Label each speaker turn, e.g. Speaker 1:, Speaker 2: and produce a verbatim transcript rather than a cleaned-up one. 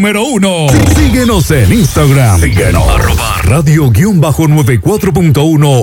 Speaker 1: número uno. Sí, síguenos en Instagram. Síguenos. Arroba radio-noventa y cuatro punto uno